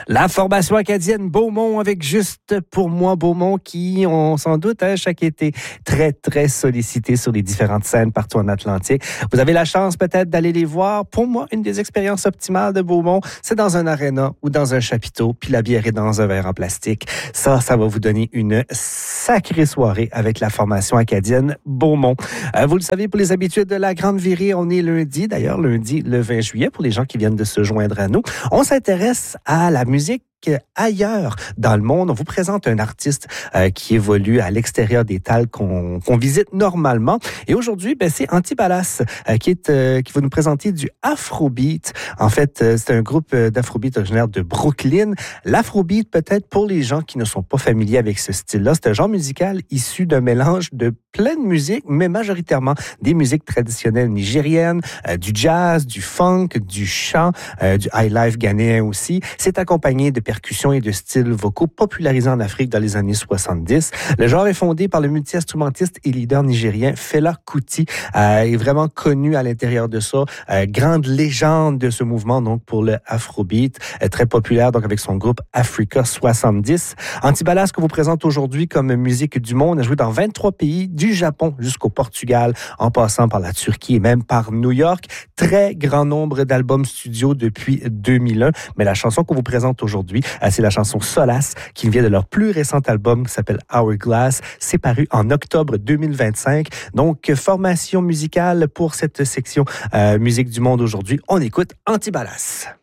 La formation acadienne Beaumont avec Juste pour moi Beaumont qui, on s'en doute, chaque été, très sollicité sur les différentes scènes partout en Atlantique. Vous avez la chance peut-être d'aller les voir. Pour moi, une des expériences optimales de Beaumont, c'est dans un aréna ou dans un chapiteau, puis la bière est dans un verre en plastique. Ça va vous donner une sacrée soirée avec la formation acadienne Beaumont. Vous le savez, pour les habitués de la Grande Virée, on est lundi, d'ailleurs lundi le 20 juillet, pour les gens qui viennent de se joindre à nous. On s'intéresse à la musique ailleurs dans le monde. On vous présente un artiste qui évolue à l'extérieur des tales qu'on visite normalement. Et aujourd'hui, c'est Antibalas qui va nous présenter du Afrobeat. En fait, c'est un groupe d'Afrobeat originaire de Brooklyn. L'Afrobeat, peut-être pour les gens qui ne sont pas familiers avec ce style-là, c'est un genre musical issu d'un mélange de plein de musiques, mais majoritairement des musiques traditionnelles nigériennes, du jazz, du funk, du chant, du highlife ghanéen aussi. C'est accompagné de percussions et de styles vocaux popularisés en Afrique dans les années 70. Le genre est fondé par le multi-instrumentiste et leader nigérien Fela Kuti. Est vraiment connu à l'intérieur de ça. Grande légende de ce mouvement, donc, pour le Afrobeat. Très populaire, donc, avec son groupe Africa 70. Antibalas, que vous présente aujourd'hui comme musique du monde, a joué dans 23 pays, du Japon jusqu'au Portugal, en passant par la Turquie et même par New York. Très grand nombre d'albums studio depuis 2001. Mais la chanson qu'on vous présente aujourd'hui, c'est la chanson Solace, qui vient de leur plus récent album qui s'appelle Hourglass. C'est paru en octobre 2025. Donc, formation musicale pour cette section musique du monde aujourd'hui. On écoute Antibalas.